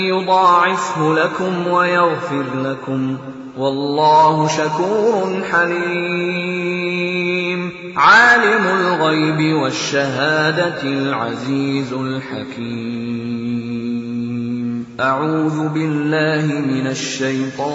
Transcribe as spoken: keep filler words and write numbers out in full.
يضاعفه لكم ويغفر لكم، والله شكور حليم. عالم الغيب والشهادة العزيز الحكيم. أعوذ بالله من الشيطان